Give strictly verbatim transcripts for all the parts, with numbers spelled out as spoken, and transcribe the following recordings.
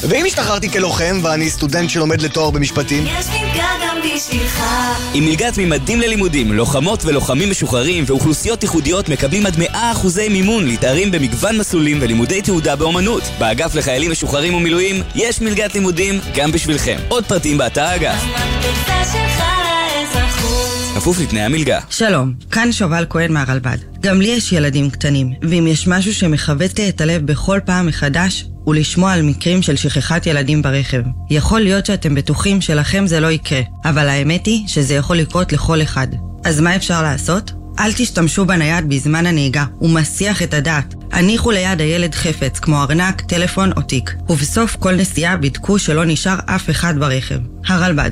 ואם השתחררתי כלוחם ואני סטודנט שלומד לתואר במשפטים? יש מלגה גם בשבילך. עם מלגת ממדים ללימודים, לוחמות ולוחמים משוחררים ואוכלוסיות ייחודיות מקבלים עד מאה אחוזי מימון לתארים במגוון מסלולים ולימודי תעודה באומנות. באגף לחיילים משוחררים ומילואים יש מלגת לימודים גם בשבילכם. עוד פרטים באתר האגף. המקפצה שלך לאזרחות. כפוף לתנאי המלגה. שלום, כאן שובל כהן מהרלב"ד. גם לי יש ילדים קטנים, ואם יש משהו שמחווט את הלב בכל פעם מחדש, הוא לשמוע על מקרים של שכחת ילדים ברכב. יכול להיות שאתם בטוחים שלכם זה לא יקרה, אבל האמת היא שזה יכול לקרות לכל אחד. אז מה אפשר לעשות? אל תשתמשו בנייד בזמן הנהיגה, הוא מסיח את הדעת. הניחו ליד הילד חפץ, כמו ארנק, טלפון או תיק. ובסוף כל נסיעה בדקו שלא נשאר אף אחד ברכב. הרלב"ד.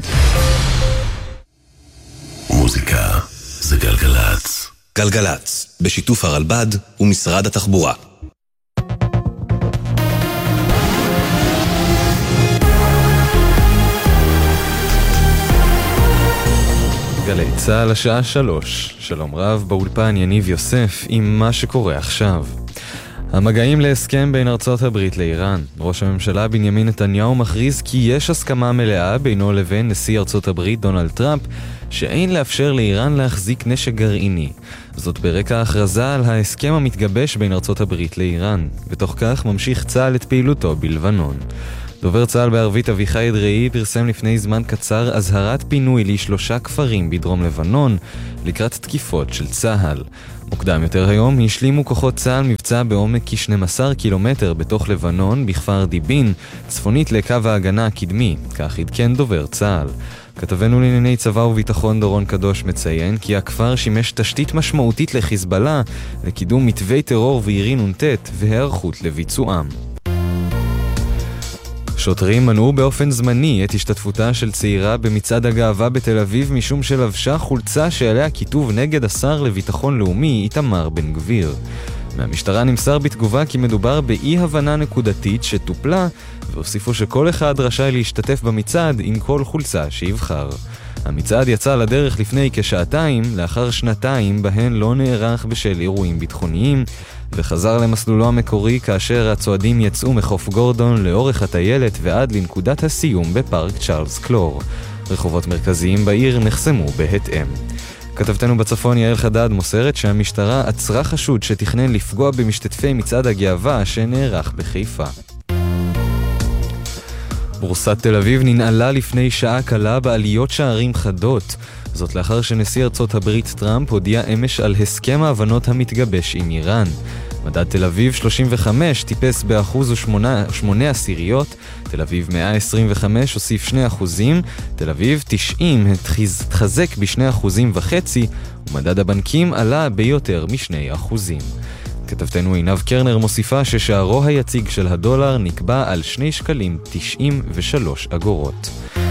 מוזיקה זה גלגלץ. גלגלץ, בשיתוף הרלב"ד ומשרד התחבורה. גלי צהל השעה שלוש. שלום רב, באולפן יניב יוסף עם מה שקורה עכשיו. המגעים להסכם בין ארצות הברית לאיראן. ראש הממשלה בנימין נתניהו מכריז כי יש הסכמה מלאה בינו לבין נשיא ארצות הברית דונלד טראמפ שאין לאפשר לאיראן להחזיק נשק גרעיני. זאת ברקע ההכרזה על ההסכם המתגבש בין ארצות הברית לאיראן. בתוך כך ממשיך צה"ל את פעילותו בלבנון. דובר צה"ל בערבית אביחי אדרעי פרסם לפני זמן קצר הזהרת פינוי לשלושה כפרים בדרום לבנון לקראת תקיפות של צה"ל. מוקדם יותר היום השלימו כוחות צה"ל מבצע בעומק כ-שנים עשר קילומטר בתוך לבנון בכפר דיבין, צפונית לקו ההגנה הקדמי, כך עדכן דובר צה"ל. כתבנו לענייני צבא וביטחון דורון קדוש מציין כי הכפר שימש תשתית משמעותית לחיזבאללה לקידום מתווי טרור וירי נונטט והיערכות לביצועם. שוטרים מנעו באופן זמני את השתתפותה של צעירה במצעד הגאווה בתל אביב משום שלבשה חולצה שעליה כיתוב נגד השר לביטחון לאומי איתמר בן גביר. מהמשטרה נמסר בתגובה כי מדובר באי הבנה נקודתית שטופלה, והוסיפו שכל אחד רשאי להשתתף במצעד עם כל חולצה שיבחר. המצעד יצא לדרך לפני כשעתיים, לאחר שנתיים בהן לא נערך בשל אירועים ביטחוניים, וחזר למסלולו המקורי כאשר הצועדים יצאו מחוף גורדון לאורך הטיילת ועד לנקודת הסיום בפארק צ'ארלס קלור. רחובות מרכזיים בעיר נחסמו בהתאם. כתבתנו בצפון יעל חדד מוסרת שהמשטרה עצרה חשוד שתכנן לפגוע במשתתפי מצעד הגאווה שנערך בחיפה. בורסת תל אביב ננעלה לפני שעה קלה בעליות שערים חדות. זאת לאחר שנשיא ארצות הברית טראמפ הודיע אמש על הסכם ההבנות המתגבש עם איראן. מדד תל אביב שלושים וחמש טיפס באחוז ושמונה עשיריות, תל אביב מאה עשרים וחמש הוסיף שני אחוזים, תל אביב תשעים התחזק בשני אחוזים וחצי, ומדד הבנקים עלה ביותר משני אחוזים. כתבתנו עינב קרנר מוסיפה ששערו היציג של הדולר נקבע על שני שקלים תשעים ושלוש אגורות.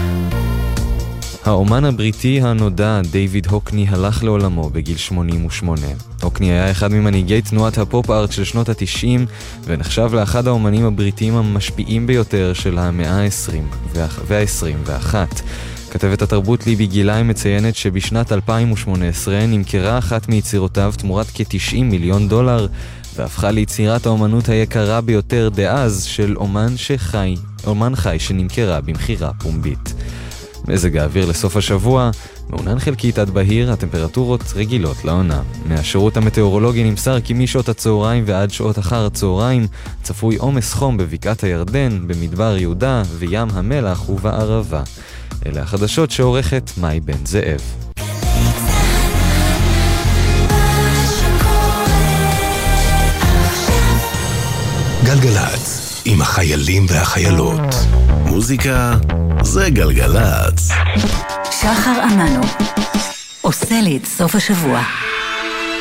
האומן הבריטי הנודע דיוויד הוקני הלך לעולמו בגיל שמונים ושמונה. הוקני היה אחד ממנהיגי תנועת הפופ-ארט של שנות ה-תשעים ונחשב לאחד האומנים הבריטיים המשפיעים ביותר של המאה ה-עשרים וה-עשרים ואחת. כתבת התרבות ליבי גילאי מציינת שבשנת אלפיים ושמונה עשרה נמכרה אחת מיצירותיו תמורת כ-תשעים מיליון דולר והפכה ליצירת האומנות היקרה ביותר דאז של אומן שחי, אומן חי שנמכרה במחירה פומבית. מזג האוויר לסוף השבוע, מעונן חלקית עד בהיר, הטמפרטורות רגילות לעונה. מהשירות המטאורולוגי נמסר כי משעות הצהריים ועד שעות אחר הצהריים צפוי עומס חום בבקעת הירדן, במדבר יהודה וים המלח ובערבה. אלה החדשות שעורכת מאי בן זאב. גלגלץ, עם החיילים והחיילות. מוזיקה זה גלגלץ. שחר אמנו עושה לי את סוף השבוע.